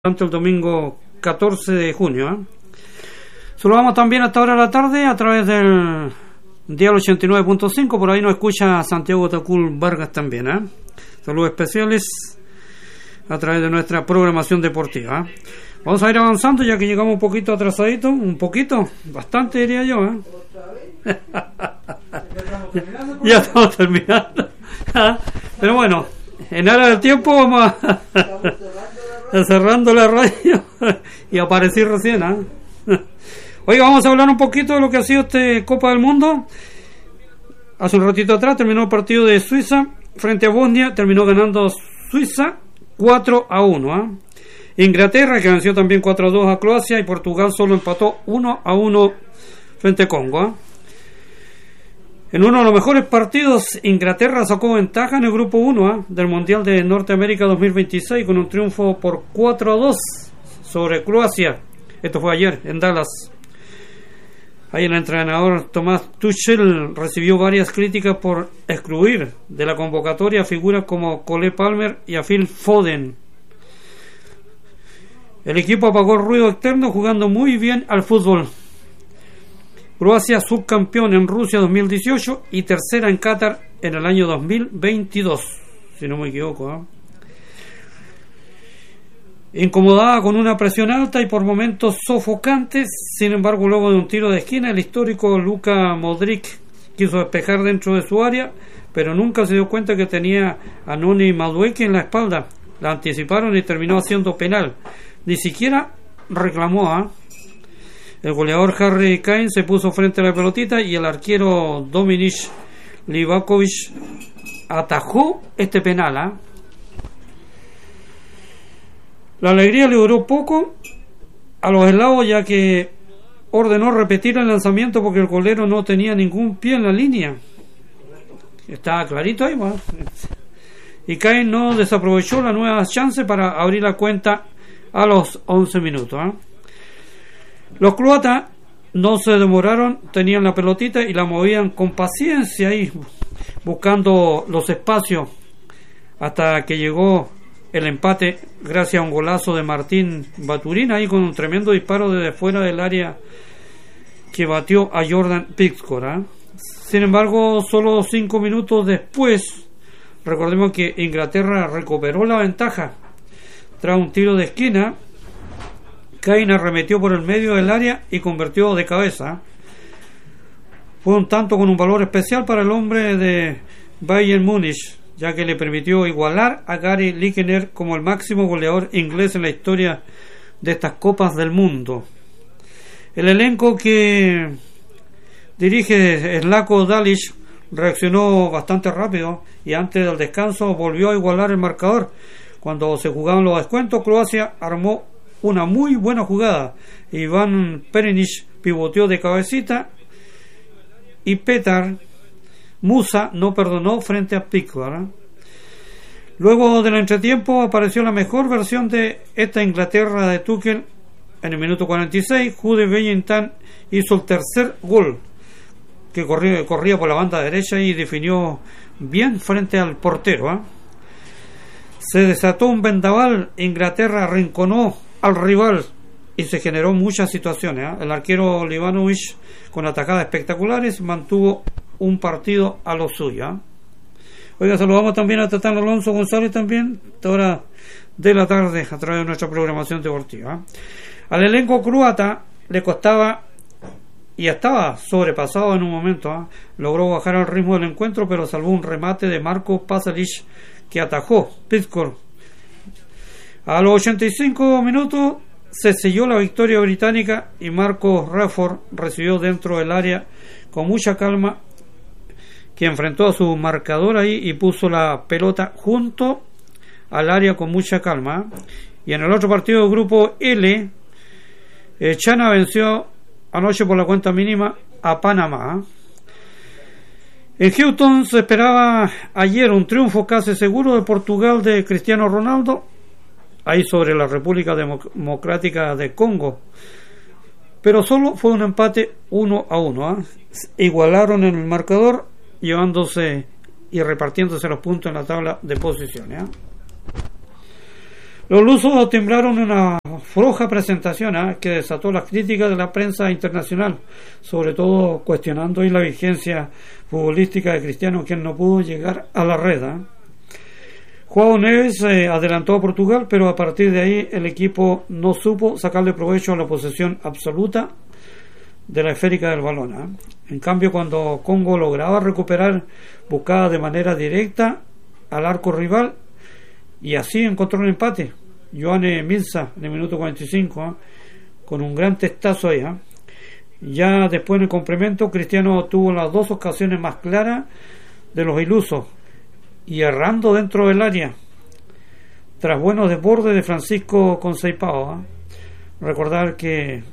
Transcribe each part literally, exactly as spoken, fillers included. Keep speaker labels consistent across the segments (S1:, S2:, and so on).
S1: durante el domingo catorce de junio. ¿eh? Saludamos también a esta hora de la tarde a través del dial ochenta y nueve punto cinco, por ahí nos escucha Santiago Tacul Vargas también. ¿eh? Saludos especiales a través de nuestra programación deportiva. ¿eh? Vamos a ir avanzando ya que llegamos un poquito atrasadito, un poquito, bastante diría yo. ¿eh? ya, ya estamos terminando. Pero bueno, en aras del tiempo vamos a cerrando la radio y aparecí recién. ¿eh? Oiga, vamos a hablar un poquito de lo que ha sido este Copa del Mundo. Hace un ratito atrás terminó el partido de Suiza frente a Bosnia, terminó ganando Suiza cuatro a uno. ¿eh? Inglaterra, que venció también cuatro a dos a Croacia, y Portugal solo empató uno a uno frente a Congo. ¿eh? En uno de los mejores partidos, Inglaterra sacó ventaja en el grupo uno ¿eh? del Mundial de Norteamérica dos mil veintiséis con un triunfo por cuatro a dos sobre Croacia. Esto fue ayer en Dallas. Ahí el entrenador Thomas Tuchel recibió varias críticas por excluir de la convocatoria a figuras como Cole Palmer y a Phil Foden. El equipo apagó el ruido externo jugando muy bien al fútbol. Croacia subcampeón en Rusia dos mil dieciocho y tercera en Qatar en el año dos mil veintidós, si no me equivoco. ¿eh? Incomodada con una presión alta y por momentos sofocantes, sin embargo luego de un tiro de esquina el histórico Luka Modric quiso despejar dentro de su área, pero nunca se dio cuenta que tenía a Noni Madueke en la espalda. La anticiparon y terminó haciendo penal. Ni siquiera reclamó. ¿eh? El goleador Harry Kane se puso frente a la pelotita y el arquero Dominik Livakovic atajó este penal. ¿eh? La alegría le duró poco a los eslavos, ya que ordenó repetir el lanzamiento porque el golero no tenía ningún pie en la línea. Estaba clarito ahí. ¿no? Y Kane no desaprovechó la nueva chance para abrir la cuenta a los once minutos. ¿eh? Los croatas no se demoraron, tenían la pelotita y la movían con paciencia ahí, buscando los espacios, hasta que llegó el empate gracias a un golazo de Martín Baturín, ahí con un tremendo disparo desde fuera del área que batió a Jordan Pickford. ¿eh? Sin embargo, solo cinco minutos después, recordemos que Inglaterra recuperó la ventaja tras un tiro de esquina. Kane arremetió por el medio del área y convirtió de cabeza. Fue un tanto con un valor especial para el hombre de Bayern Múnich, ya que le permitió igualar a Gary Lineker como el máximo goleador inglés en la historia de estas Copas del Mundo. El elenco que dirige Zlatko Dalic reaccionó bastante rápido y antes del descanso volvió a igualar el marcador. Cuando se jugaban los descuentos, Croacia armó una muy buena jugada. Iván Perinic pivoteó de cabecita y Petar Musa no perdonó frente a Pickford. ¿eh? Luego del entretiempo apareció la mejor versión de esta Inglaterra de Tuchel. En el minuto cuarenta y seis, Jude Bellingham hizo el tercer gol, que corría, corría por la banda derecha y definió bien frente al portero. ¿eh? Se desató un vendaval, Inglaterra arrinconó al rival y se generó muchas situaciones. ¿eh? El arquero Livanovic, con atajadas espectaculares, mantuvo un partido a lo suyo. ¿eh? Oiga, saludamos también a Tatán Alonso González también, a esta hora de la tarde, a través de nuestra programación deportiva. ¿eh? Al elenco croata le costaba y estaba sobrepasado en un momento. ¿eh? Logró bajar al ritmo del encuentro, pero salvó un remate de Marko Pasalic que atajó Pickford. A los ochenta y cinco minutos se selló la victoria británica y Marcus Rashford recibió dentro del área con mucha calma, que enfrentó a su marcador ahí y puso la pelota junto al área con mucha calma. Y en el otro partido del grupo L, eh, China venció anoche por la cuenta mínima a Panamá. En Houston se esperaba ayer un triunfo casi seguro de Portugal de Cristiano Ronaldo, ahí sobre la República Democrática de Congo, pero solo fue un empate uno a uno. ¿eh? Igualaron en el marcador, llevándose y repartiéndose los puntos en la tabla de posiciones. ¿eh? Los lusos timbraron una floja presentación ¿eh? que desató las críticas de la prensa internacional, sobre todo cuestionando hoy la vigencia futbolística de Cristiano, quien no pudo llegar a la red. ¿eh? João Neves eh, adelantó a Portugal, pero a partir de ahí el equipo no supo sacarle provecho a la posesión absoluta de la esférica del balón. ¿eh? En cambio, cuando Congo lograba recuperar, buscaba de manera directa al arco rival y así encontró un empate. Joane Milsa en el minuto cuarenta y cinco ¿eh? con un gran testazo ahí. ¿eh? Ya después en el complemento, Cristiano tuvo las dos ocasiones más claras de los ilusos y errando dentro del área tras buenos desbordes de Francisco Conceicao. ¿eh? Recordar que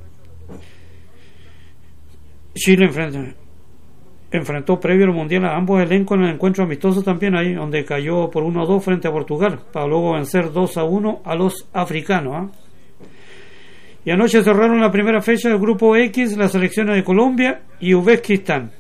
S1: Chile enfrentó, enfrentó previo al Mundial a ambos elencos en el encuentro amistoso también ahí, donde cayó por uno a dos frente a Portugal, para luego vencer dos a uno a los africanos. ¿eh? Y anoche cerraron la primera fecha del grupo X las selecciones de Colombia y Uzbekistán.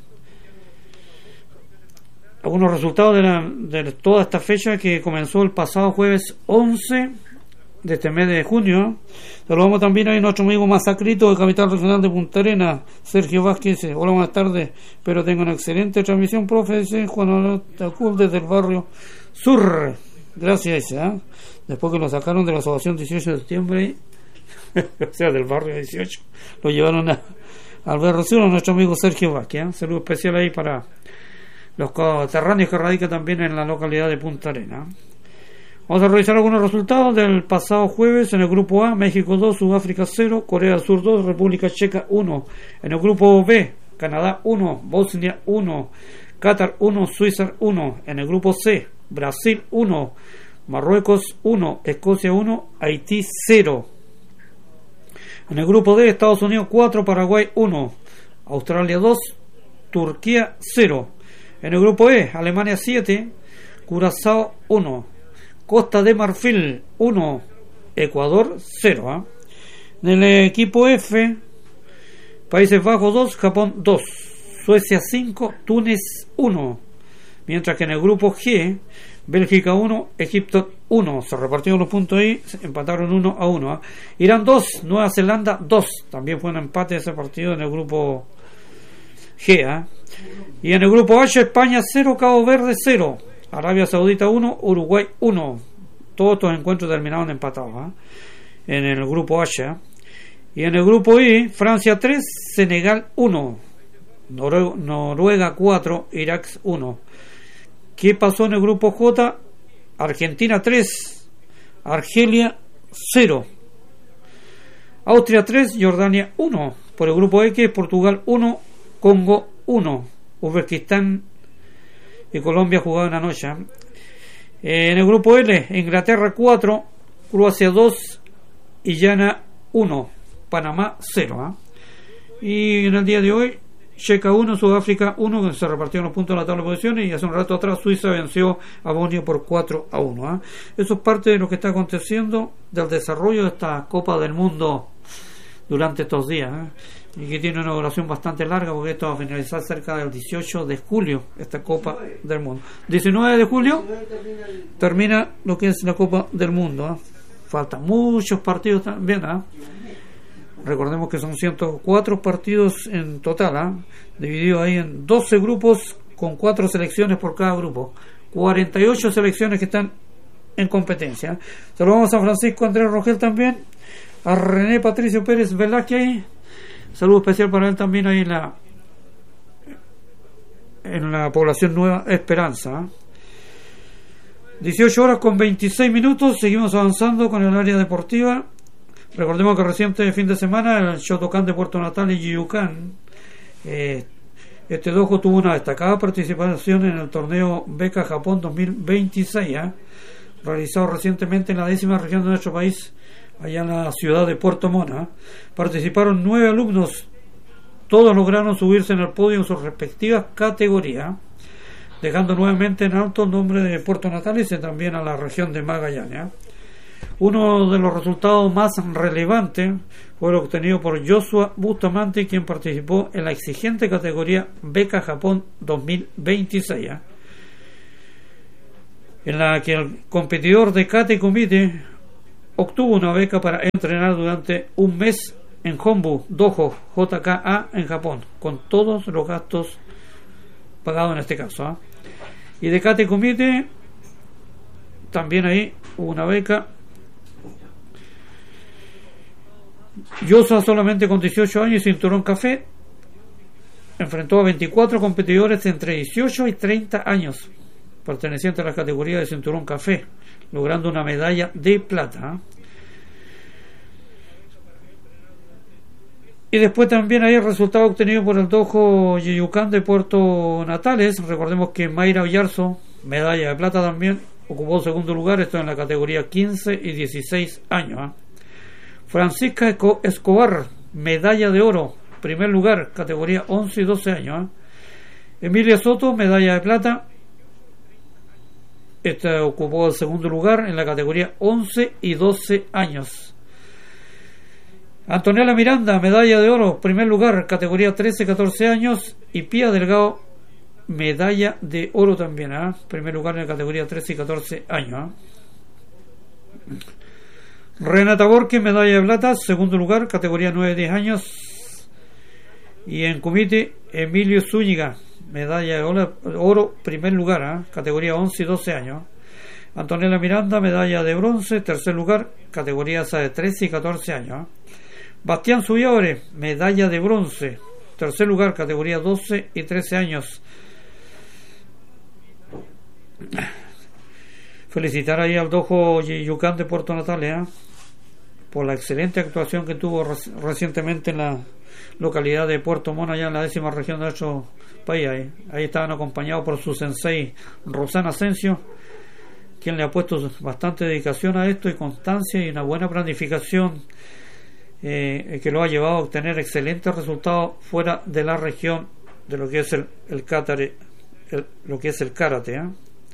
S1: Algunos resultados de, la, de toda esta fecha que comenzó el pasado jueves once de este mes de junio. Saludamos también a nuestro amigo Masacrito de Capital Regional de Punta Arenas, Sergio Vázquez. Hola, buenas tardes, pero tengo una excelente transmisión, profe, dice Juan Tacul desde el barrio Sur. Gracias, ¿eh? Después que lo sacaron de la asociación dieciocho de septiembre, o sea, del barrio dieciocho, lo llevaron a, al barrio Sur, a nuestro amigo Sergio Vázquez. ¿eh? Saludo especial ahí para los coterráneos que radican también en la localidad de Punta Arenas. Vamos a revisar algunos resultados del pasado jueves. En el grupo A, México dos, Sudáfrica cero, Corea del Sur dos, República Checa uno. En el grupo B, Canadá uno, Bosnia uno, Qatar uno, Suiza uno. En el grupo C, Brasil uno, Marruecos uno, Escocia uno, Haití cero. En el grupo D, Estados Unidos cuatro, Paraguay uno, Australia dos, Turquía cero. En el grupo E, Alemania siete, Curazao uno, Costa de Marfil uno, Ecuador cero. ¿eh? En el equipo F, Países Bajos dos, Japón dos, Suecia cinco, Túnez uno. Mientras que en el grupo G, Bélgica uno, Egipto uno. Se repartieron los puntos ahí, empataron uno a uno. ¿eh? Irán dos, Nueva Zelanda dos. También fue un empate ese partido en el grupo G. ¿eh? Y en el grupo H, España cero, Cabo Verde cero. Arabia Saudita uno, Uruguay uno. Todos estos encuentros terminaron empatados ¿eh? en el grupo H. ¿eh? Y en el grupo I, Francia tres, Senegal uno, Norue- Noruega cuatro, Irak uno. ¿Qué pasó en el grupo J? Argentina tres, Argelia cero, Austria tres, Jordania uno. Por el grupo X, Portugal uno, Congo uno. Uzbekistán y Colombia jugaban anoche. Eh, en el grupo L, Inglaterra cuatro, Croacia dos y Ghana uno, Panamá cero. ¿eh? Y en el día de hoy, Checa uno, Sudáfrica uno, que se repartieron los puntos de la tabla de posiciones, y hace un rato atrás Suiza venció a Bonio por cuatro a uno. ¿eh? Eso es parte de lo que está aconteciendo del desarrollo de esta Copa del Mundo durante estos días. ¿eh? Y que tiene una duración bastante larga, porque esto va a finalizar cerca del dieciocho de julio, esta Copa del Mundo. diecinueve de julio termina lo que es la Copa del Mundo. ¿eh? Faltan muchos partidos también. ¿eh? Recordemos que son ciento cuatro partidos en total, ¿eh? dividido ahí en doce grupos con cuatro selecciones por cada grupo. cuarenta y ocho selecciones que están en competencia. Saludamos a Francisco Andrés Rogel también, a René Patricio Pérez Velázquez. Saludo especial para él también ahí en la en la población Nueva Esperanza. dieciocho horas con veintiséis minutos. Seguimos avanzando con el área deportiva. Recordemos que reciente fin de semana el Shotokan de Puerto Natal y Yuyucan, eh, este dojo tuvo una destacada participación en el torneo Beca Japón dos mil veintiséis, ¿eh? realizado recientemente en la décima región de nuestro país, allá en la ciudad de Puerto Mona. Participaron nueve alumnos, todos lograron subirse en el podio en sus respectivas categorías, dejando nuevamente en alto el nombre de Puerto Natales y también a la región de Magallanes. Uno de los resultados más relevantes fue el obtenido por Joshua Bustamante, quien participó en la exigente categoría Beca Japón dos mil veintiséis, en la que el competidor de Kate Comité obtuvo una beca para entrenar durante un mes en Honbu Dojo J K A en Japón, con todos los gastos pagados en este caso, ¿eh? Y de Kate Kumite también ahí hubo una beca. Yosa, solamente con dieciocho años y cinturón café, enfrentó a veinticuatro competidores entre dieciocho y treinta años pertenecientes a la categoría de cinturón café, logrando una medalla de plata. Y después también hay el resultado obtenido por el Dojo Yeyukan de Puerto Natales. Recordemos que Mayra Oyarzo, medalla de plata también, ocupó segundo lugar, esto en la categoría quince y dieciséis años. ¿eh? Francisca Escobar, medalla de oro, primer lugar, categoría once y doce años. ¿eh? Emilia Soto, medalla de plata, esta ocupó el segundo lugar en la categoría once y doce años. Antonella Miranda, medalla de oro, primer lugar, categoría trece y catorce años. Y Pía Delgado, medalla de oro también, ¿eh? primer lugar en la categoría trece y catorce años. ¿eh? Renata Borges, medalla de plata, segundo lugar, categoría nueve y diez años. Y en Kumite, Emilio Zúñiga, medalla de oro, oro primer lugar, ¿eh? categoría once y doce años. Antonella Miranda, medalla de bronce, tercer lugar, categoría de trece y catorce años. ¿eh? Bastián Subiabre, medalla de bronce, tercer lugar, categoría doce y trece años. Felicitar ahí al Dojo Yeyukan de Puerto Natales, ¿eh? por la excelente actuación que tuvo rec- recientemente en la localidad de Puerto Montt, allá en la décima región de nuestro país. Ahí, ahí estaban acompañados por su sensei Rosana Asensio, quien le ha puesto bastante dedicación a esto y constancia y una buena planificación, eh, que lo ha llevado a obtener excelentes resultados fuera de la región de lo que es el, el Katare, el, lo que es el karate. ¿eh?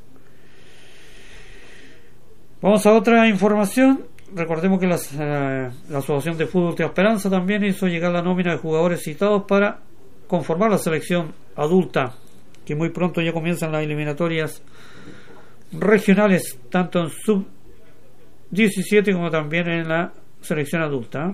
S1: Vamos a otra información. Recordemos que las, eh, la Asociación de Fútbol Última Esperanza también hizo llegar la nómina de jugadores citados para conformar la selección adulta, que muy pronto ya comienzan las eliminatorias regionales, tanto en sub diecisiete como también en la selección adulta.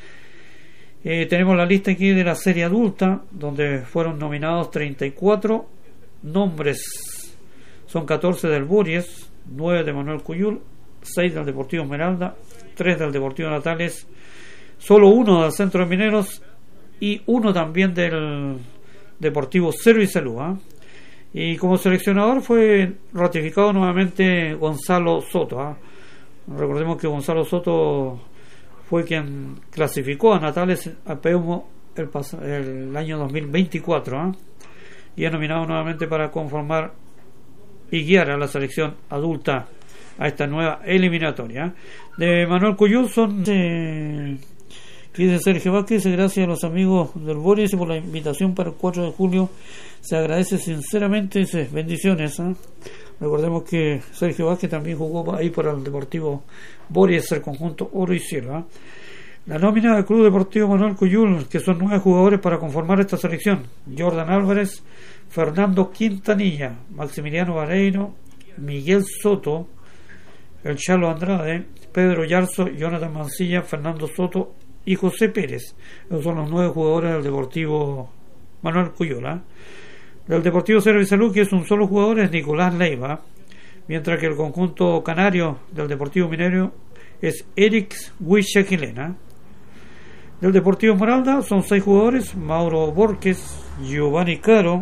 S1: Eh, tenemos la lista aquí de la serie adulta, donde fueron nominados treinta y cuatro nombres. Son catorce del Bories, nueve de Manuel Cuyul, seis del Deportivo Esmeralda, tres del Deportivo Natales, solo uno del Centro de Mineros y uno también del Deportivo Cerro y Salud. ¿eh? Y como seleccionador fue ratificado nuevamente Gonzalo Soto. ¿eh? Recordemos que Gonzalo Soto fue quien clasificó a Natales a Peumo el, pas- el año dos mil veinticuatro, ¿eh? y es nominado nuevamente para conformar y guiar a la selección adulta a esta nueva eliminatoria. De Manuel Cuyul son eh, que dice Sergio Vázquez, gracias a los amigos del Boris por la invitación para el cuatro de julio, se agradece sinceramente, dice, bendiciones. ¿eh? Recordemos que Sergio Vázquez también jugó ahí para el Deportivo Boris, el conjunto Oro y Cielo. ¿eh? La nómina del Club Deportivo Manuel Cuyul, que son nueve jugadores para conformar esta selección: Jordan Álvarez, Fernando Quintanilla, Maximiliano Vareiro, Miguel Soto, el Chalo Andrade, Pedro Yarzo, Jonathan Mancilla, Fernando Soto y José Pérez. Esos son los nueve jugadores del Deportivo Manuel Cuyul. ¿eh? Del Deportivo Cerro y Salud, que es un solo jugador, es Nicolás Leiva, mientras que el conjunto canario del Deportivo Minero es Eric Huichaquilena. Del Deportivo Esmeralda son seis jugadores: Mauro Borges, Giovanni Caro,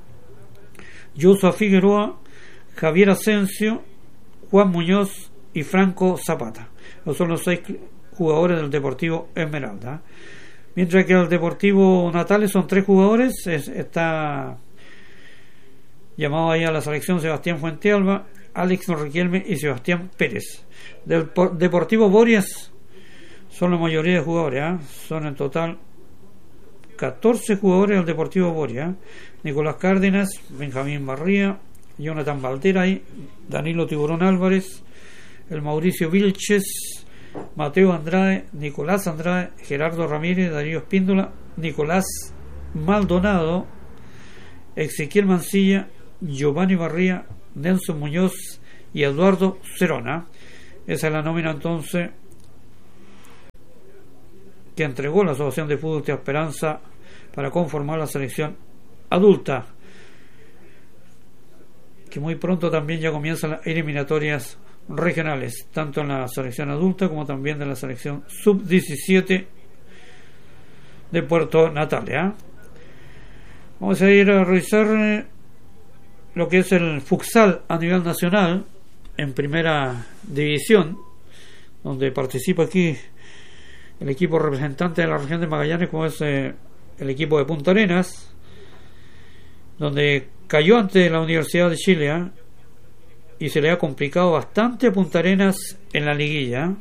S1: Joshua Figueroa, Javier Asensio, Juan Muñoz y Franco Zapata. Esos son los seis jugadores del Deportivo Esmeralda. Mientras que el Deportivo Natales son tres jugadores, es, está llamado ahí a la selección Sebastián Fuentealba, Alex Riquelme y Sebastián Pérez. Del Deportivo Bories son la mayoría de jugadores, ¿eh? son en total catorce jugadores del Deportivo Bories. ¿eh? Nicolás Cárdenas, Benjamín Barría, Jonathan Valderay, Danilo Tiburón Álvarez, el Mauricio Vilches, Mateo Andrade, Nicolás Andrade, Gerardo Ramírez, Darío Espíndola, Nicolás Maldonado, Ezequiel Mancilla, Giovanni Barría, Nelson Muñoz y Eduardo Cerona. Esa es la nómina entonces que entregó la Asociación de Fútbol de Esperanza para conformar la selección adulta, que muy pronto también ya comienzan las eliminatorias regionales, tanto en la selección adulta como también de la selección sub diecisiete de Puerto Natalia. Vamos a ir a revisar eh, lo que es el futsal a nivel nacional en primera división, donde participa aquí el equipo representante de la región de Magallanes, como es eh, el equipo de Punta Arenas, donde cayó ante la Universidad de Chile, ¿eh? y se le ha complicado bastante a Punta Arenas en la liguilla.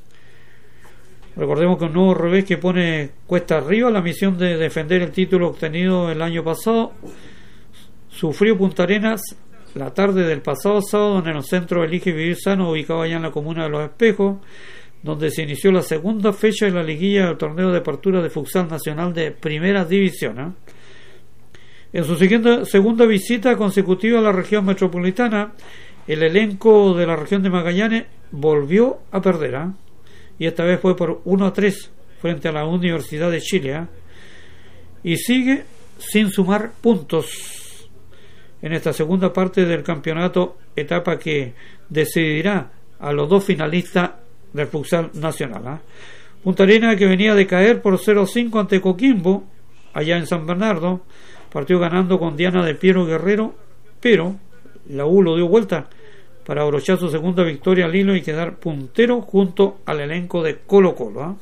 S1: Recordemos que un nuevo revés que pone cuesta arriba la misión de defender el título obtenido el año pasado sufrió Punta Arenas la tarde del pasado sábado en el centro Elige Vivir Sano, ubicado allá en la comuna de Los Espejos, donde se inició la segunda fecha de la liguilla del torneo de apertura de futsal nacional de primera división, ¿eh? En su siguiente, segunda visita consecutiva a la región metropolitana, el elenco de la región de Magallanes volvió a perder, ¿eh? y esta vez fue por uno a tres frente a la Universidad de Chile, ¿eh? y sigue sin sumar puntos en esta segunda parte del campeonato, etapa que decidirá a los dos finalistas del futsal nacional, ¿eh? Punta Arenas, que venía de caer por cero a cinco ante Coquimbo allá en San Bernardo, partió ganando con Diana de Piero Guerrero, pero la U lo dio vuelta para abrochar su segunda victoria al hilo y quedar puntero junto al elenco de Colo Colo, ¿eh?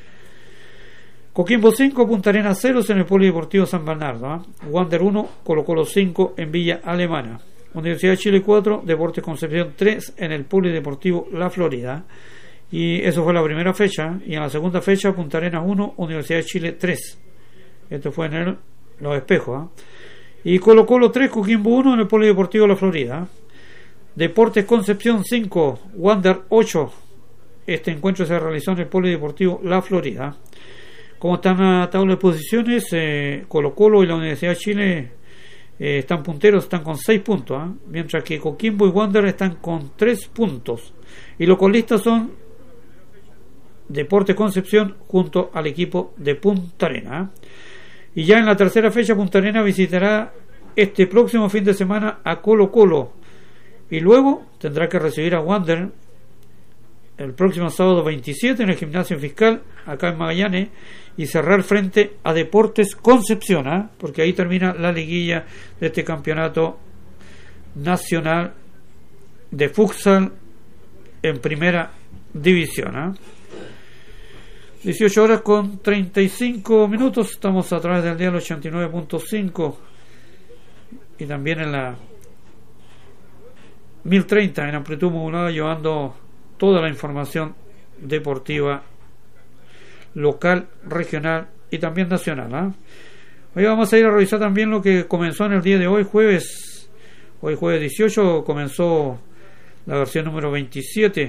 S1: Coquimbo cinco, Punta Arenas cero en el Polideportivo San Bernardo, ¿eh? Wander uno, Colo Colo cinco en Villa Alemana. Universidad de Chile cuatro, Deportes Concepción tres en el Polideportivo La Florida. Y eso fue la primera fecha. Y en la segunda fecha, Punta Arenas uno, Universidad de Chile tres. Esto fue en el Los Espejos, ¿eh? Y Colo Colo tres, Coquimbo uno en el Polideportivo La Florida. Deportes Concepción cinco, Wander ocho. Este encuentro se realizó en el Polideportivo La Florida. Como están a tabla de posiciones, eh, Colo Colo y la Universidad de Chile eh, están punteros, están con seis puntos, ¿eh? mientras que Coquimbo y Wander están con tres puntos. Y los colistas son Deportes Concepción junto al equipo de Punta Arenas. Y ya en la tercera fecha, Punta Arenas visitará este próximo fin de semana a Colo Colo. Y luego tendrá que recibir a Wander el próximo sábado veintisiete en el Gimnasio Fiscal, acá en Magallanes, y cerrar frente a Deportes Concepción, ¿eh? porque ahí termina la liguilla de este campeonato nacional de futsal en primera división, ¿eh? dieciocho horas con treinta y cinco minutos, estamos a través del dial ochenta y nueve punto cinco y también en la mil treinta en amplitud modulada, llevando toda la información deportiva local, regional y también nacional, ¿eh? Hoy vamos a ir a revisar también lo que comenzó en el día de hoy, jueves hoy jueves dieciocho, comenzó la versión número veintisiete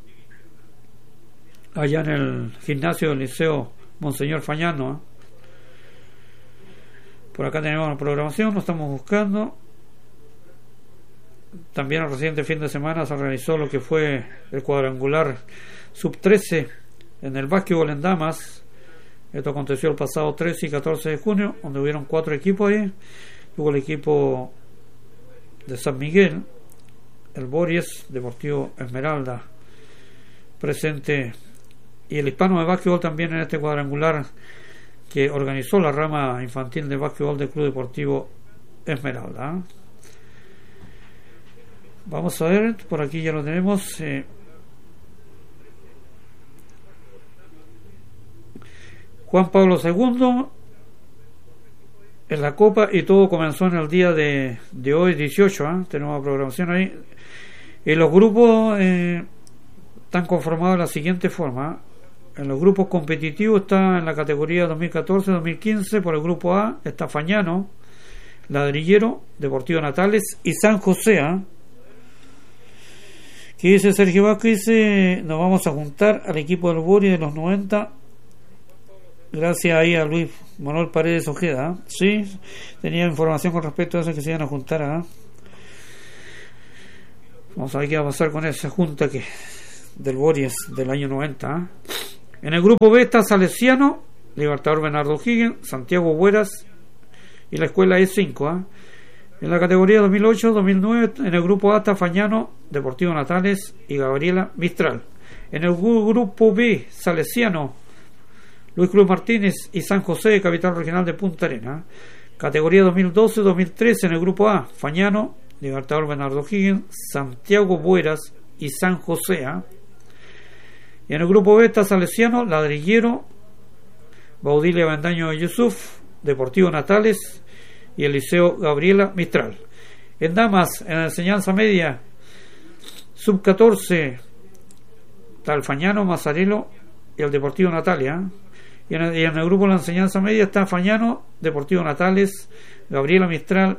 S1: allá en el gimnasio del Liceo Monseñor Fañano, ¿eh? Por acá tenemos la programación, lo estamos buscando. También el reciente fin de semana se realizó lo que fue el cuadrangular sub trece en el básquetbol en damas. Esto aconteció el pasado trece y catorce de junio, donde hubieron cuatro equipos ahí. Hubo el equipo de San Miguel, el Bories Deportivo Esmeralda presente, y el Hispano de básquetbol también en este cuadrangular que organizó la rama infantil de básquetbol del Club Deportivo Esmeralda, ¿eh? Vamos a ver, por aquí ya lo tenemos. Eh, Juan Pablo segundo en la Copa, y todo comenzó en el día de, de hoy, dieciocho, ¿eh? Tenemos la programación ahí. Y los grupos eh, están conformados de la siguiente forma, ¿eh? En los grupos competitivos está en la categoría dos mil catorce dos mil quince, por el grupo A está Fañano, Ladrillero, Deportivo Natales y San José, ¿eh? ¿Qué dice Sergio Vázquez? Dice, nos vamos a juntar al equipo del Bori de los noventa. Gracias ahí a Luis Manuel Paredes Ojeda, ¿eh? Sí, tenía información con respecto a eso, que se iban a juntar, ¿eh? Vamos a ver qué va a pasar con esa junta que del Boris del año noventa, ¿eh? En el grupo B está Salesiano, Libertador Bernardo O'Higgins, Santiago Bueras y la escuela E cinco. ¿eh? En la categoría dos mil ocho dos mil nueve, en el grupo A está Fañano, Deportivo Natales y Gabriela Mistral. En el grupo B, Salesiano, Luis Cruz Martínez y San José, Capital Regional de Punta Arenas. Categoría dos mil doce dos mil trece, en el grupo A, Fañano, Libertador Bernardo O'Higgins, Santiago Bueras y San José. ¿eh? Y en el grupo B está Salesiano, Ladrillero, Baudilia Bendaño Yusuf, Deportivo Natales y el Liceo Gabriela Mistral. En damas, en la enseñanza media, sub catorce, está el Fañano, Mazzarello y el Deportivo Natalia. Y en, el, y en el grupo de la enseñanza media está Fañano, Deportivo Natales, Gabriela Mistral,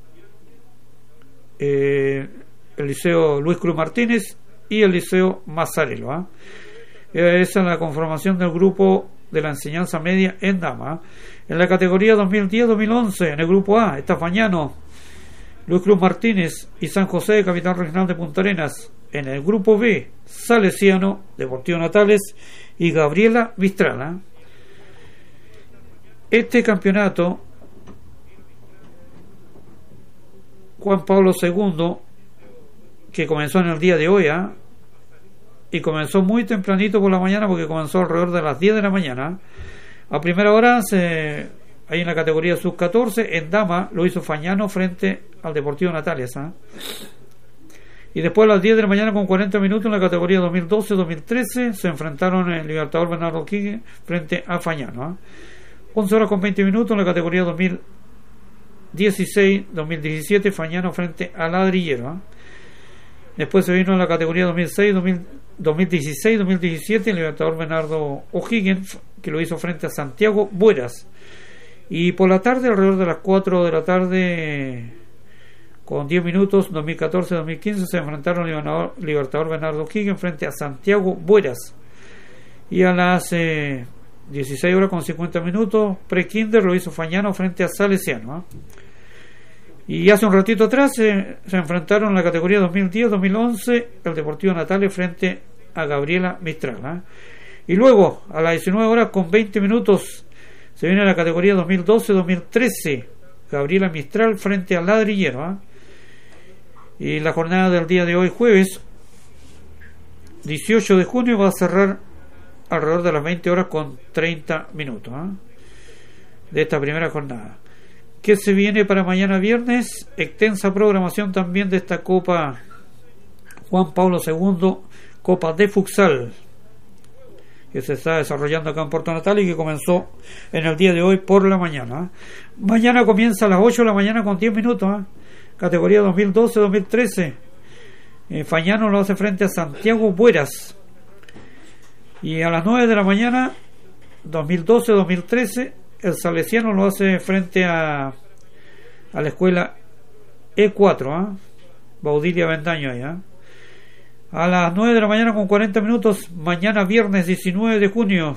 S1: eh, el Liceo Luis Cruz Martínez y el Liceo Mazzarello. ¿eh? Esa es la conformación del grupo de la enseñanza media en dama. En la categoría dos mil diez dos mil once, en el grupo A, está Fañano, Luis Cruz Martínez y San José, Capital Regional de Punta Arenas. En el grupo B, Salesiano, Deportivo Natales y Gabriela Mistral. ¿eh? Este campeonato, Juan Pablo segundo, que comenzó en el día de hoy, ¿eh? y comenzó muy tempranito por la mañana, porque comenzó alrededor de las diez de la mañana. A primera hora, se, ahí en la categoría sub catorce, en dama lo hizo Fañano frente al Deportivo Natales. ¿eh? Y después a las diez de la mañana con cuarenta minutos, en la categoría dos mil doce dos mil trece, se enfrentaron el Libertador Bernardo O'Higgins frente a Fañano. ¿eh? once horas con veinte minutos, en la categoría dos mil dieciséis dos mil diecisiete, Fañano frente a Ladrillero. ¿eh? Después se vino en la categoría dos mil seis dos mil dieciséis dos mil diecisiete, el Libertador Bernardo O'Higgins, que lo hizo frente a Santiago Bueras. Y por la tarde, alrededor de las cuatro de la tarde, con diez minutos, dos mil catorce dos mil quince, se enfrentaron Libertador, Libertador Bernardo O'Higgins frente a Santiago Bueras. Y a las eh, dieciséis horas con cincuenta minutos, pre-kinder, lo hizo Fañano frente a Salesiano. ¿eh? Y hace un ratito atrás eh, se enfrentaron en la categoría dos mil diez dos mil once el Deportivo Natales frente a Gabriela Mistral. ¿eh? Y luego, a las diecinueve horas con veinte minutos, se viene la categoría dos mil doce dos mil trece, Gabriela Mistral frente a Ladrillero. ¿eh? Y la jornada del día de hoy, jueves dieciocho de junio, va a cerrar alrededor de las veinte horas con treinta minutos ¿eh? de esta primera jornada. ¿Qué se viene para mañana viernes? Extensa programación también de esta Copa Juan Pablo segundo, Copa de Futsal, que se está desarrollando acá en Puerto Natal y que comenzó en el día de hoy por la mañana. Mañana comienza a las ocho de la mañana con diez minutos. ¿eh? Categoría dos mil doce dos mil trece. Eh, Fañano lo hace frente a Santiago Bueras. Y a las nueve de la mañana, dos mil doce dos mil trece, el Salesiano lo hace frente a, a la escuela E cuatro, ¿eh? Baudilia Bendaño allá. A las nueve de la mañana con cuarenta minutos, mañana viernes diecinueve de junio,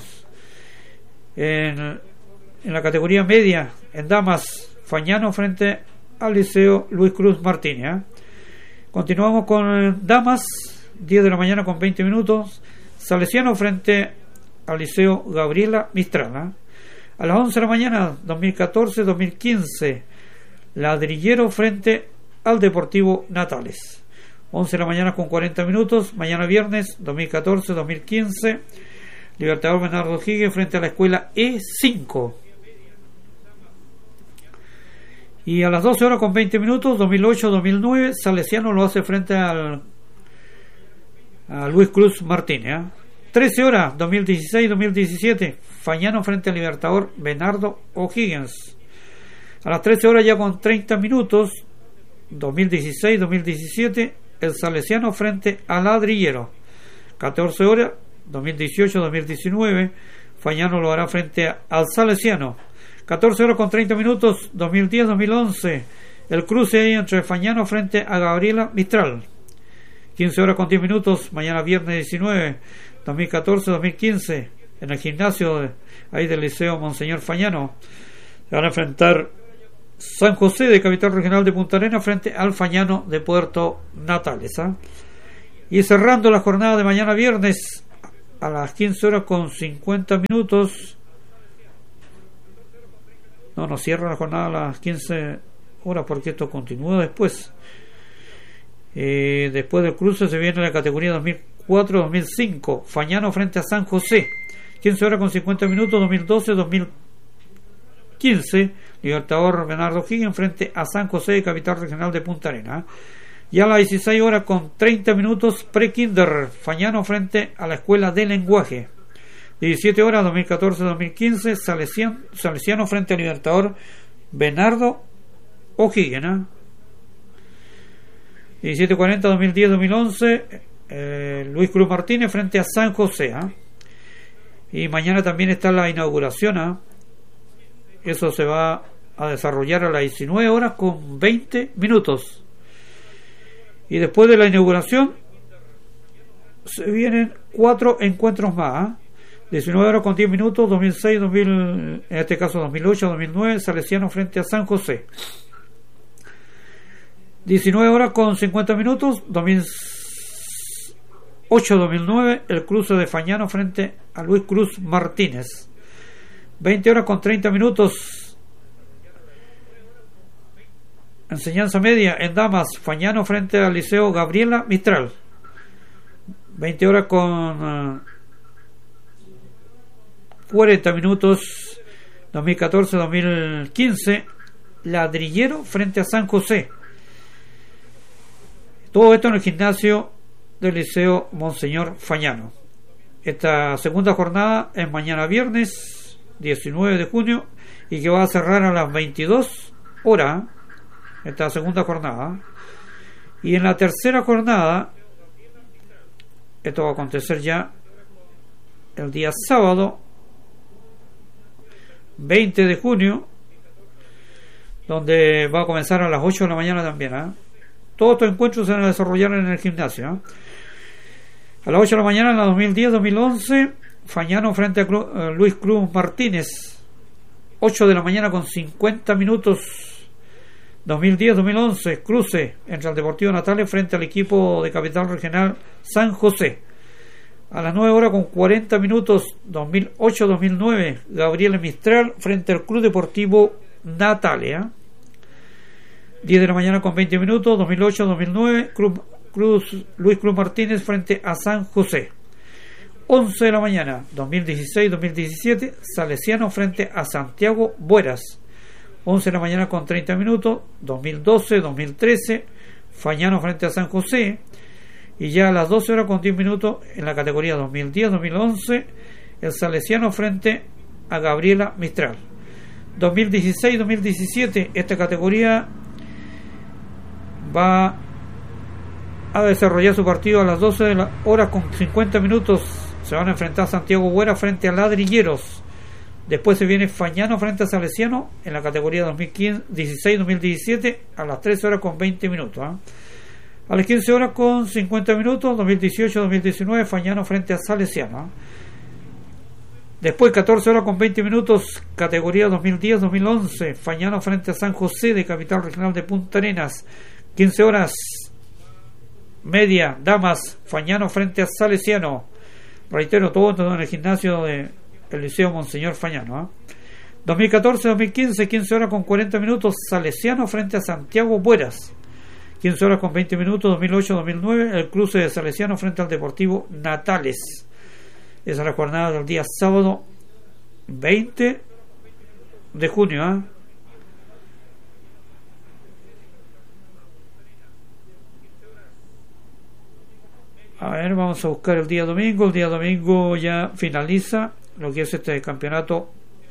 S1: en, en la categoría media, en damas, Fañano frente al Liceo Luis Cruz Martínez. ¿eh? Continuamos con damas, diez de la mañana con veinte minutos, Salesiano frente al Liceo Gabriela Mistral. ¿eh? A las once de la mañana, dos mil catorce dos mil quince, Ladrillero frente al Deportivo Natales. once de la mañana con cuarenta minutos, mañana viernes, dos mil catorce dos mil quince, Libertador Bernardo O'Higgins frente a la escuela E cinco. Y a las doce horas con veinte minutos, dos mil ocho dos mil nueve, Salesiano lo hace frente al a Luis Cruz Martínez. ¿eh? trece horas, dos mil dieciséis dos mil diecisiete, Fañano frente al Libertador Bernardo O'Higgins. A las trece horas ya con treinta minutos, dos mil dieciséis dos mil diecisiete, el Salesiano frente al Ladrillero. catorce horas, dos mil dieciocho dos mil diecinueve, Fañano lo hará frente al Salesiano. catorce horas con treinta minutos, dos mil diez dos mil once, el cruce ahí entre Fañano frente a Gabriela Mistral. quince horas con diez minutos, mañana viernes diecinueve, dos mil catorce dos mil quince, en el gimnasio de, ahí del Liceo Monseñor Fañano, se van a enfrentar San José de Capital Regional de Punta Arenas frente al Fañano de Puerto Natales. ¿eh? Y cerrando la jornada de mañana viernes, a las quince horas con cincuenta minutos. No, no cierra la jornada a las quince horas porque esto continúa después. Eh, después del cruce se viene la categoría dos mil cuatro dos mil cinco, Fañano frente a San José, quince horas con cincuenta minutos, dos mil doce dos mil quince, Libertador Bernardo Higgins frente a San José de Capital Regional de Punta Arenas. Y a las dieciséis horas con treinta minutos, pre-kinder, Fañano frente a la Escuela de Lenguaje. diecisiete horas, dos mil catorce dos mil quince, Salesiano, Salesiano frente a Libertador Bernardo O'Higgins. ¿eh? diecisiete cuarenta, dos mil diez dos mil once, eh, Luis Cruz Martínez frente a San José. ¿eh? Y mañana también está la inauguración. ¿eh? Eso se va a desarrollar a las diecinueve horas con veinte minutos. Y después de la inauguración se vienen cuatro encuentros más. ¿eh? diecinueve horas con diez minutos, dos mil seis, dos mil, en este caso dos mil ocho, dos mil nueve, Salesiano frente a San José. diecinueve horas con cincuenta minutos, dos mil ocho dos mil nueve, el cruce de Fañano frente a Luis Cruz Martínez. veinte horas con treinta minutos, enseñanza media en damas, Fañano frente al Liceo Gabriela Mistral. veinte horas con uh, cuarenta minutos, dos mil catorce dos mil quince, Ladrillero frente a San José. Todo esto en el gimnasio del Liceo Monseñor Fañano. Esta segunda jornada es mañana viernes diecinueve de junio y que va a cerrar a las veintidós horas esta segunda jornada. Y en la tercera jornada, esto va a acontecer ya el día sábado veinte de junio, donde va a comenzar a las ocho de la mañana también. ¿eh? Todos estos encuentros se van a desarrollar en el gimnasio. ¿eh? A las ocho de la mañana, en la dos mil diez dos mil once, Fañano frente a Cru- uh, Luis Cruz Martínez. ocho de la mañana con cincuenta minutos. dos mil diez dos mil once, cruce entre el Deportivo Natales frente al equipo de Capital Regional San José. A las nueve horas con cuarenta minutos, dos mil ocho dos mil nueve, Gabriel Mistral frente al Club Deportivo Natalia. diez de la mañana con veinte minutos, dos mil ocho dos mil nueve, Cruz, Cruz, Luis Cruz Martínez frente a San José. once de la mañana, dos mil dieciséis dos mil diecisiete, Salesiano frente a Santiago Bueras. once de la mañana con treinta minutos, dos mil doce dos mil trece, Fañano frente a San José. Y ya a las doce horas con diez minutos, en la categoría dos mil diez dos mil once, el Salesiano frente a Gabriela Mistral. dos mil dieciséis dos mil diecisiete, esta categoría va a desarrollar su partido a las doce horas con cincuenta minutos. Se van a enfrentar Santiago Buera frente a Ladrilleros. Después se viene Fañano frente a Salesiano en la categoría dos mil dieciséis dos mil diecisiete a las trece horas con veinte minutos. ¿eh? A las quince horas con cincuenta minutos, dos mil dieciocho dos mil diecinueve, Fañano frente a Salesiano. ¿eh? Después, catorce horas con veinte minutos, categoría dos mil diez dos mil once, Fañano frente a San José de Capital Regional de Punta Arenas. quince horas media, damas, Fañano frente a Salesiano. Reitero, todo esto en el gimnasio del Liceo Monseñor Fañano. ¿eh? dos mil catorce dos mil quince, quince horas con cuarenta minutos, Salesiano frente a Santiago Bueras. quince horas con veinte minutos, dos mil ocho dos mil nueve, el cruce de Salesiano frente al Deportivo Natales. Esa es la jornada del día sábado veinte de junio. ¿eh? A ver, vamos a buscar el día domingo. El día domingo ya finaliza lo que es este campeonato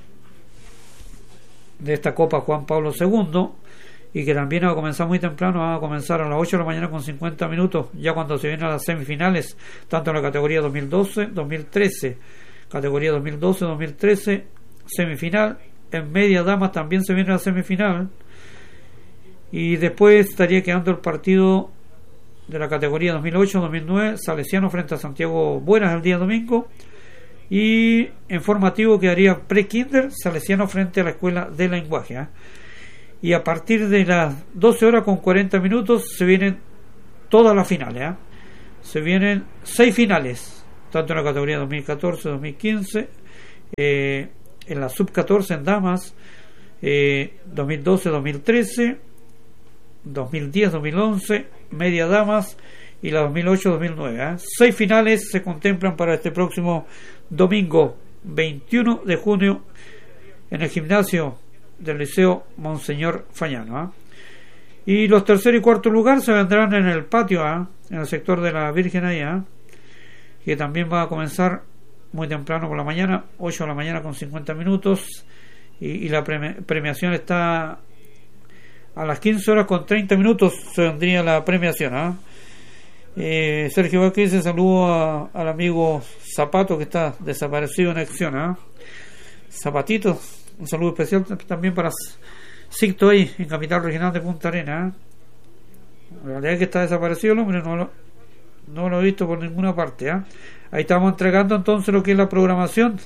S1: de esta Copa Juan Pablo segundo, y que también va a comenzar muy temprano. Va a comenzar a las ocho de la mañana con cincuenta minutos, ya cuando se vienen a las semifinales, tanto en la categoría dos mil doce dos mil trece, categoría dos mil doce dos mil trece, semifinal. En media damas también se viene a la semifinal, y después estaría quedando el partido de la categoría dos mil ocho dos mil nueve, Salesiano frente a Santiago Buenas el día domingo, y en formativo quedaría pre-kinder, Salesiano frente a la Escuela de Lenguaje. ¿eh? Y a partir de las doce horas con cuarenta minutos se vienen todas las finales. ¿eh? Se vienen seis finales, tanto en la categoría dos mil catorce dos mil quince, eh, en la sub catorce en damas, eh, dos mil doce dos mil trece, dos mil diez dos mil once, media damas y la dos mil ocho dos mil nueve. ¿eh? Seis finales se contemplan para este próximo domingo veintiuno de junio en el gimnasio del Liceo Monseñor Fañano. ¿eh? Y los tercer y cuarto lugar se vendrán en el patio, ¿eh? en el sector de la Virgen allá, que también va a comenzar muy temprano por la mañana, ocho de la mañana con cincuenta minutos, y, y la premi- premiación está a las quince horas con treinta minutos, se vendría la premiación. ¿eh? Eh, Sergio Vázquez dice saludo a, al amigo Zapato, que está desaparecido en acción. ¿eh? Zapatito, un saludo especial también para Sicto ahí en Capital Regional de Punta Arenas. ¿eh? La realidad es que está desaparecido el hombre, no lo, no lo he visto por ninguna parte. ¿eh? Ahí estamos entregando entonces lo que es la programación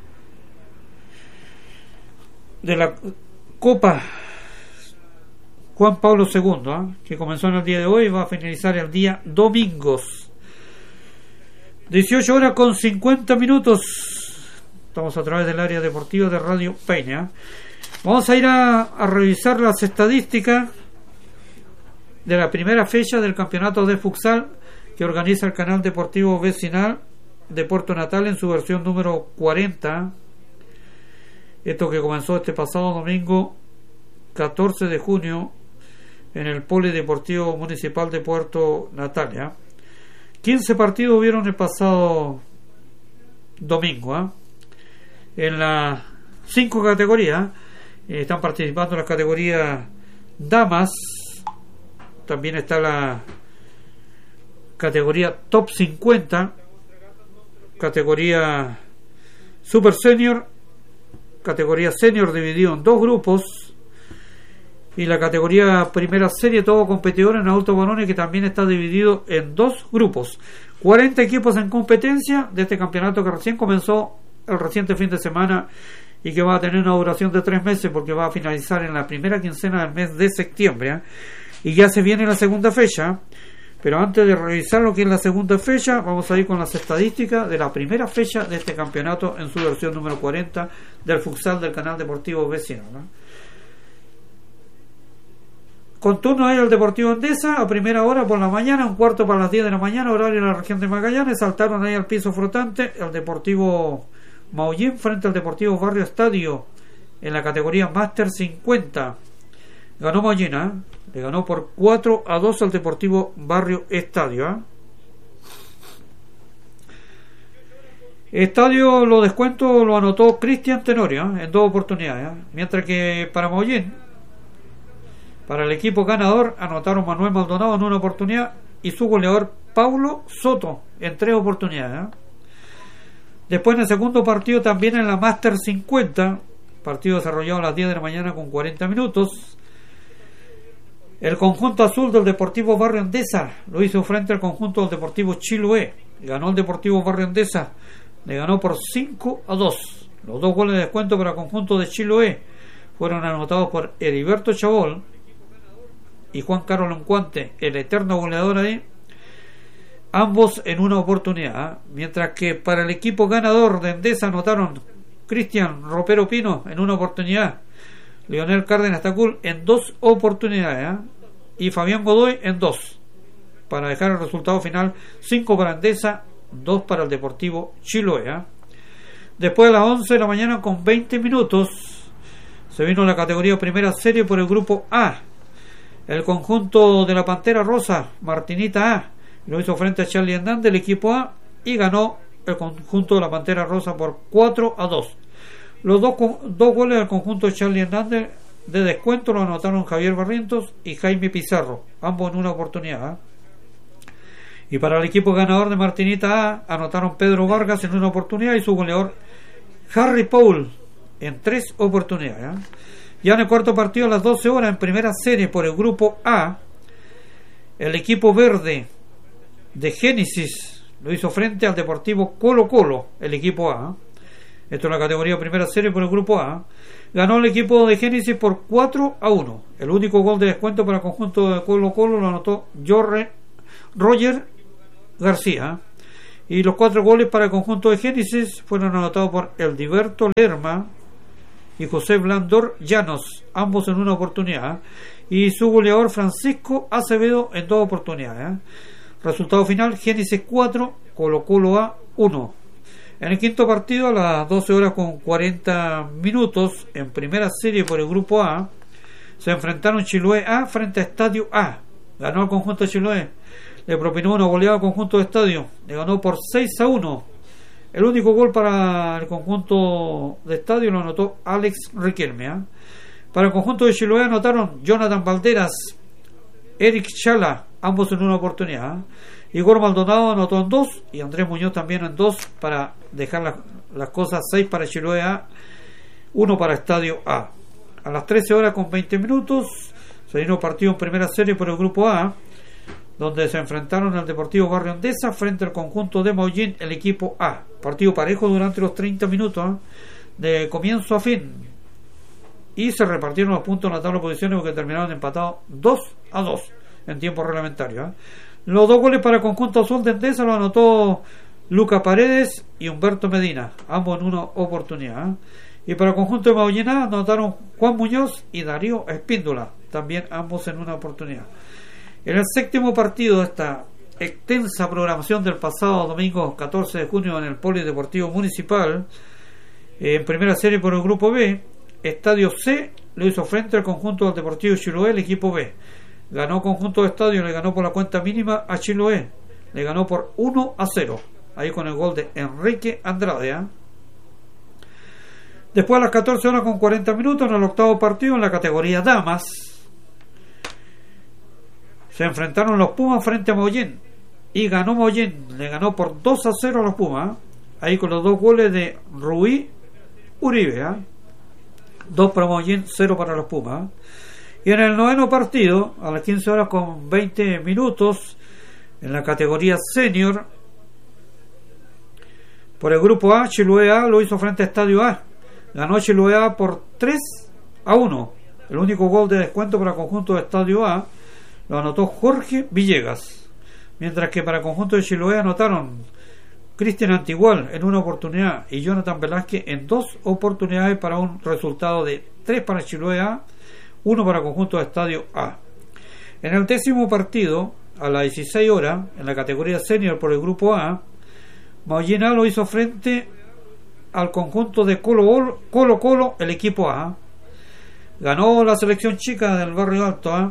S1: de la Copa Juan Pablo segundo, ¿eh? que comenzó en el día de hoy y va a finalizar el día domingos. dieciocho horas con cincuenta minutos. Estamos a través del área deportiva de Radio Peña. Vamos a ir a, a revisar las estadísticas de la primera fecha del campeonato de futsal que organiza el canal deportivo vecinal de Puerto Natal en su versión número cuarenta. Esto que comenzó este pasado domingo catorce de junio en el Polideportivo Municipal de Puerto Natalia. quince partidos hubieron el pasado domingo. ¿eh? En las cinco categorías eh, están participando las categorías damas, también está la categoría top cincuenta, categoría super senior, categoría senior dividido en dos grupos, y la categoría primera serie todo competidor en adultos varones, que también está dividido en dos grupos. cuarenta equipos en competencia de este campeonato que recién comenzó el reciente fin de semana y que va a tener una duración de tres meses porque va a finalizar en la primera quincena del mes de septiembre. ¿eh? Y ya se viene la segunda fecha. Pero antes de revisar lo que es la segunda fecha, vamos a ir con las estadísticas de la primera fecha de este campeonato en su versión número cuarenta del futsal del canal deportivo vecinal. ¿no? Con turno ahí el Deportivo Endesa a primera hora por la mañana, un cuarto para las diez de la mañana, horario de la región de Magallanes. Saltaron ahí al piso flotante el Deportivo Maullín frente al Deportivo Barrio Estadio en la categoría Máster cincuenta. Ganó Maullín, ¿eh? le ganó por cuatro a dos al Deportivo Barrio Estadio. ¿eh? Estadio, lo descuento lo anotó Cristian Tenorio ¿eh? en dos oportunidades, ¿eh? mientras que para Maullín, para el equipo ganador, anotaron Manuel Maldonado en una oportunidad y su goleador Paulo Soto en tres oportunidades. ¿eh? Después en el segundo partido también en la Máster cincuenta, partido desarrollado a las diez de la mañana con cuarenta minutos, el conjunto azul del Deportivo Barrio Endesa lo hizo frente al conjunto del Deportivo Chiloé. Ganó el Deportivo Barrio Endesa, le ganó por cinco a dos. Los dos goles de descuento para el conjunto de Chiloé fueron anotados por Heriberto Chabol y Juan Carlos Encuante, el eterno goleador ahí, ambos en una oportunidad. Mientras que para el equipo ganador de Endesa anotaron Cristian Ropero Pino en una oportunidad, Leonel Cárdenas Tacul en dos oportunidades, ¿eh? y Fabián Godoy en dos, para dejar el resultado final cinco para Endesa, dos para el Deportivo Chiloé. ¿eh? Después de las once de la mañana con veinte minutos se vino la categoría primera serie por el grupo A. El conjunto de la Pantera Rosa, Martinita A, lo hizo frente a Charlie Hernández del equipo A y ganó el conjunto de la Pantera Rosa por cuatro a dos. Los dos, dos goles del conjunto de Charlie Hernández de descuento lo anotaron Javier Barrientos y Jaime Pizarro, ambos en una oportunidad. ¿eh? Y para el equipo ganador de Martinita A anotaron Pedro Vargas en una oportunidad y su goleador Harry Paul en tres oportunidades. ¿eh? Ya en el cuarto partido a las doce horas en primera serie por el grupo A, el equipo verde de Génesis lo hizo frente al Deportivo Colo Colo, el equipo A. Esto es la categoría primera serie por el grupo A. Ganó el equipo de Génesis por cuatro a uno. El único gol de descuento para el conjunto de Colo Colo lo anotó Jorge, Roger García. Y los cuatro goles para el conjunto de Génesis fueron anotados por Eldiberto Lerma y José Blandor Llanos, ambos en una oportunidad, y su goleador Francisco Acevedo en dos oportunidades. Resultado final: Génesis cuatro, Colo Colo A uno. En el quinto partido, a las doce horas con cuarenta minutos, en primera serie por el grupo A, se enfrentaron Chiloé A frente a Estadio A. Ganó el conjunto de Chiloé, le propinó una goleada al conjunto de Estadio, le ganó por seis a uno. El único gol para el conjunto de Estadio lo anotó Alex Riquelme. ¿eh? Para el conjunto de Chiloé anotaron Jonathan Valderas, Eric Chala, ambos en una oportunidad. ¿eh? Igor Maldonado anotó en dos y Andrés Muñoz también en dos, para dejar las, las cosas: seis para Chiloé A, uno para Estadio A. A las trece horas con veinte minutos se dio partido en primera serie por el grupo A, donde se enfrentaron al Deportivo Barrio Andesa frente al conjunto de Maullín, el equipo A. Partido parejo durante los treinta minutos, ¿eh? de comienzo a fin. Y se repartieron los puntos en la tabla de posiciones, porque terminaron empatados dos a dos en tiempo reglamentario. ¿eh? Los dos goles para el conjunto azul de Endesa lo anotó Luca Paredes y Humberto Medina, ambos en una oportunidad. ¿eh? Y para el conjunto de Maullín anotaron Juan Muñoz y Darío Espíndola, también ambos en una oportunidad. En el séptimo partido de esta extensa programación del pasado domingo catorce de junio en el Polideportivo Municipal, en primera serie por el grupo B, Estadio C lo hizo frente al conjunto del Deportivo Chiloé, el equipo B. Ganó conjunto de Estadio, le ganó por la cuenta mínima a Chiloé, le ganó por uno a cero, ahí con el gol de Enrique Andrade. ¿eh? Después, a las catorce horas con cuarenta minutos, en el octavo partido en la categoría Damas, se enfrentaron los Pumas frente a Maullín y ganó Maullín, le ganó por dos a cero a los Pumas, ¿eh? ahí con los dos goles de Ruiz Uribe, ¿eh? dos para Maullín, cero para los Pumas. ¿eh? Y en el noveno partido, a las quince horas con veinte minutos, en la categoría Senior, por el grupo A, Chiloé A lo hizo frente a Estadio A. Ganó Chiloé A por tres a uno. El único gol de descuento para el conjunto de Estadio A lo anotó Jorge Villegas. Mientras que para el conjunto de Chiloé anotaron Cristian Antigual en una oportunidad y Jonathan Velázquez en dos oportunidades, para un resultado de tres para Chiloé A, uno para el conjunto de Estadio A. En el décimo partido, a las dieciséis horas, en la categoría Senior por el grupo A, Maullín A lo hizo frente al conjunto de Colo Colo, Colo el equipo A. Ganó la selección chica del Barrio Alto. ¿eh?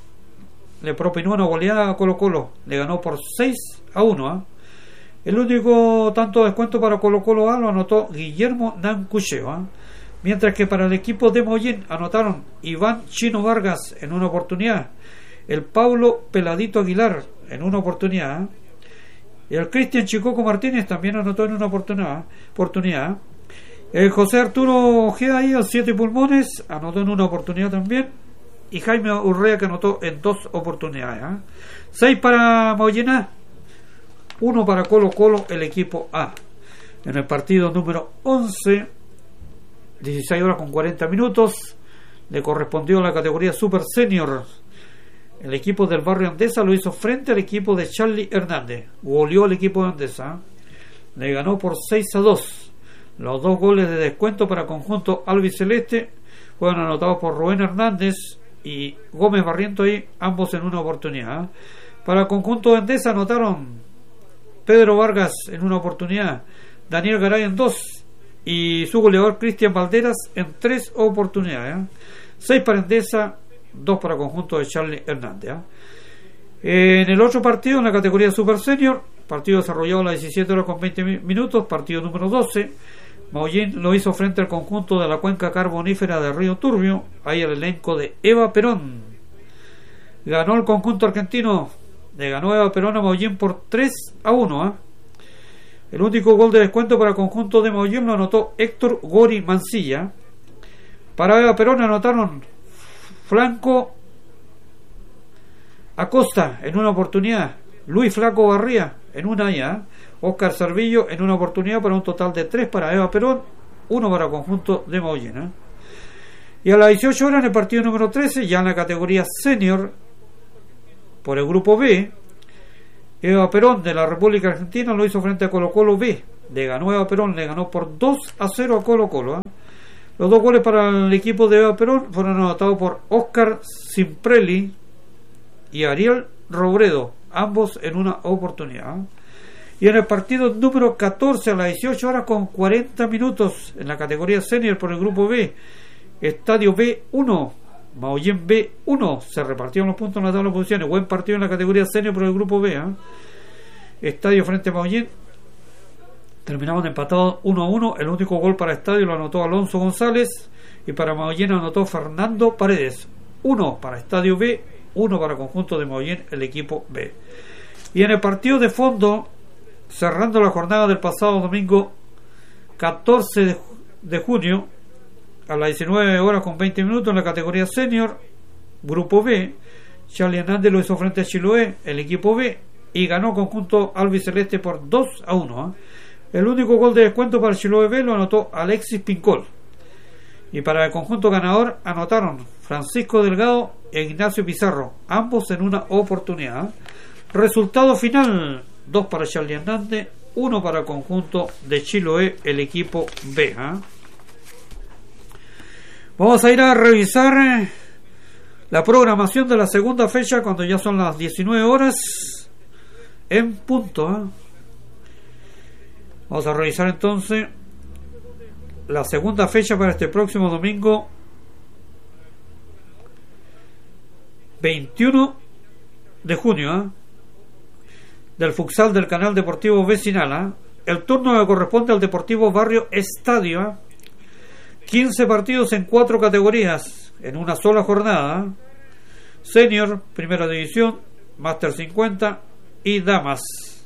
S1: Le propinó una goleada a Colo Colo, le ganó por seis a uno. ¿eh? El único tanto de descuento para Colo Colo A lo anotó Guillermo Nancucheo. ¿eh? Mientras que para el equipo de Maullín anotaron Iván Chino Vargas en una oportunidad, el Paulo Peladito Aguilar en una oportunidad, ¿eh? y el Cristian Chicoco Martínez también anotó en una oportunidad. oportunidad. El José Arturo Ojeda ahí, al Siete Pulmones, anotó en una oportunidad también. Y Jaime Urrea, que anotó en dos oportunidades. ¿eh? Seis para Maullín A, uno para Colo Colo, el equipo A. En el partido número once, dieciséis horas con cuarenta minutos, le correspondió a la categoría Super Senior. El equipo del Barrio Andesa lo hizo frente al equipo de Charlie Hernández. Goleó el equipo de Andesa. Le ganó por seis a dos. Los dos goles de descuento para el conjunto albiceleste fueron anotados por Rubén Hernández y Gómez Barriento, ahí, ambos en una oportunidad. Para el conjunto de Andesa anotaron Pedro Vargas en una oportunidad, Daniel Garay en dos y su goleador Cristian Valderas en tres oportunidades. Seis para Andesa, dos para el conjunto de Charlie Hernández. ¿eh? En el otro partido, en la categoría Super Senior, partido desarrollado a las diecisiete horas con veinte minutos, partido número doce, Maullín lo hizo frente al conjunto de la cuenca carbonífera de Río Turbio, ahí el elenco de Eva Perón. Ganó el conjunto argentino, le ganó Eva Perón a Maullín por tres a uno. ¿eh? El único gol de descuento para el conjunto de Maullín lo anotó Héctor Gori Mancilla. Para Eva Perón anotaron Franco Acosta en una oportunidad, Luis Flaco Barría en una ya, Óscar Cervillo en una oportunidad, para un total de tres para Eva Perón, uno para el conjunto de Maullín. ¿eh? Y a las dieciocho horas, en el partido número trece, ya en la categoría Senior por el grupo B, Eva Perón de la República Argentina lo hizo frente a Colo Colo B. Le ganó Eva Perón, le ganó por dos a cero a Colo Colo. ¿eh? Los dos goles para el equipo de Eva Perón fueron anotados por Oscar Simprelli y Ariel Robredo, ambos en una oportunidad. ¿eh? Y en el partido número catorce a las dieciocho horas con cuarenta minutos en la categoría senior por el grupo B, Estadio B uno, Maullín B uno, se repartieron los puntos en la tabla de posiciones. Buen partido en la categoría senior por el grupo B. ¿eh? Estadio frente a Maullín, terminaban empatados uno a uno. El único gol para Estadio lo anotó Alonso González y para Maullín anotó Fernando Paredes. Uno para Estadio B, uno para conjunto de Maullín, el equipo B. Y en el partido de fondo, cerrando la jornada del pasado domingo catorce de junio a las diecinueve horas con veinte minutos en la categoría senior grupo B, Charlie Hernández lo hizo frente a Chiloé, el equipo B, y ganó conjunto albiceleste por dos a uno. ¿eh? El único gol de descuento para el Chiloé B lo anotó Alexis Pincol, y para el conjunto ganador anotaron Francisco Delgado e Ignacio Pizarro, ambos en una oportunidad. ¿eh? Resultado final: dos para Charlie Hernández, uno para el conjunto de Chiloé, el equipo B. ¿eh? Vamos a ir a revisar la programación de la segunda fecha cuando ya son las diecinueve horas en punto. ¿eh? Vamos a revisar entonces la segunda fecha para este próximo domingo veintiuno de junio. ¿eh? Del futsal del Canal Deportivo Vecinal. ¿eh? El turno que corresponde al Deportivo Barrio Estadio. ¿eh? quince partidos en cuatro categorías en una sola jornada. ¿eh? Senior, Primera División, Máster cincuenta y Damas.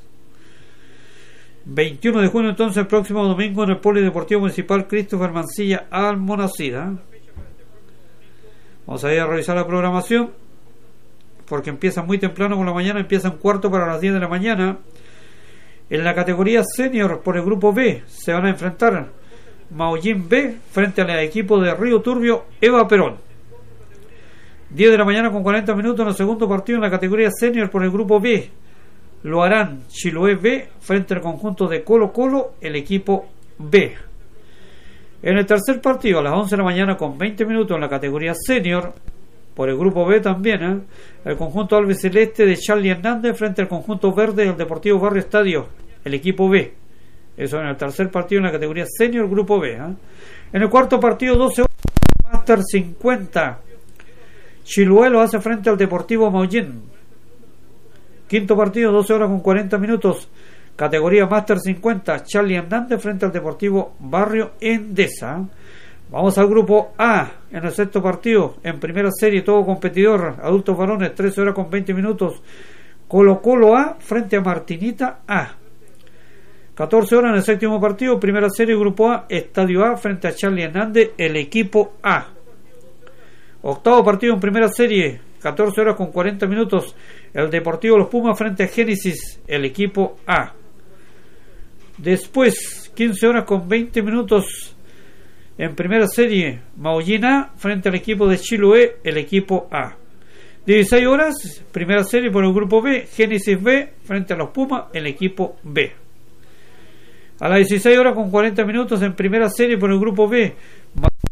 S1: veintiuno de junio entonces, el próximo domingo en el Polideportivo Municipal Christopher Mancilla Almonacida. ¿eh? Vamos a ir a revisar la programación, porque empieza muy temprano por la mañana, empieza un cuarto para las diez de la mañana. En la categoría senior por el grupo B se van a enfrentar Maullín B frente al equipo de Río Turbio Eva Perón. diez de la mañana con cuarenta minutos en el segundo partido en la categoría senior por el grupo B. Lo harán Chiloé B frente al conjunto de Colo Colo, el equipo B. En el tercer partido a las once de la mañana con veinte minutos en la categoría senior por el grupo B también, ¿eh? el conjunto albiceleste de Charlie Hernández frente al conjunto verde del Deportivo Barrio Estadio, el equipo B. Eso en el tercer partido en la categoría senior grupo B. ¿eh? En el cuarto partido, doce horas, Máster cincuenta, Chiloé lo hace frente al Deportivo Maullín. Quinto partido, doce horas con cuarenta minutos, categoría Máster cincuenta, Charlie Hernández frente al Deportivo Barrio Endesa. Vamos al grupo A, en el sexto partido, en primera serie, todo competidor, adultos varones, trece horas con veinte minutos, Colo Colo A frente a Martinita A. catorce horas en el séptimo partido, primera serie, grupo A, Estadio A frente a Charlie Hernández, el equipo A. Octavo partido en primera serie, catorce horas con cuarenta minutos, el Deportivo Los Pumas frente a Génesis, el equipo A. Después, quince horas con veinte minutos, en primera serie, Maullín A frente al equipo de Chiloé, el equipo A. dieciséis horas, primera serie por el grupo B, Génesis B frente a los Pumas, el equipo B. A las dieciséis horas con cuarenta minutos en primera serie por el grupo B,